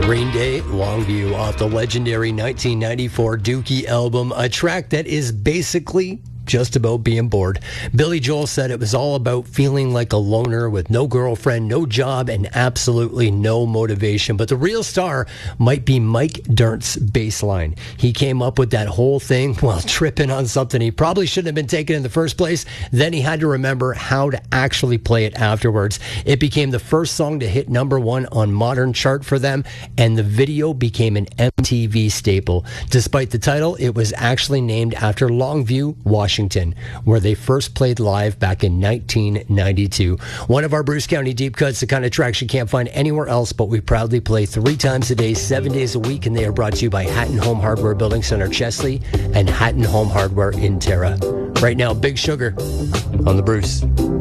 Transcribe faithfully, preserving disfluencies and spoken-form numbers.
Green Day, Longview, off the legendary nineteen ninety-four Dookie album, a track that is basically just about being bored. Billy Joel said it was all about feeling like a loner with no girlfriend, no job, and absolutely no motivation. But the real star might be Mike Dirnt's bass line. He came up with that whole thing while tripping on something he probably shouldn't have been taking in the first place. Then he had to remember how to actually play it afterwards. It became the first song to hit number one on Modern Chart for them, and the video became an M T V staple. Despite the title, it was actually named after Longview, Washington, where they first played live back in nineteen ninety-two. One of our Bruce County deep cuts, the kind of tracks you can't find anywhere else, but we proudly play three times a day, seven days a week, and they are brought to you by Hatton Home Hardware Building Center, Chesley, and Hatton Home Hardware in Terra. Right now, Big Sugar on the Bruce.